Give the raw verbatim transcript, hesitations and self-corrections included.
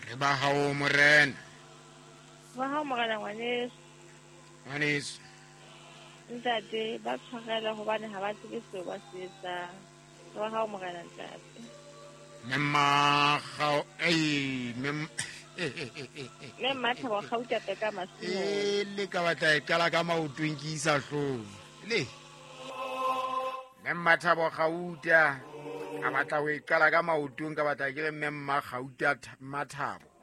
re ba hao morena Ba hao morena ngwaneso. ngwaneso Ntate ba tshwarela hobane ha ba tsebe seo ba se etsang. Re ba hao morena ntate. memma gao ei mem Mme matha wa Gauta ka masimo. e le ka batla e qala ka maotong ke isa hlong le memma thabo Gauta ka batla ho e qala ka maotong ka batla ke re memma Gauta mathabo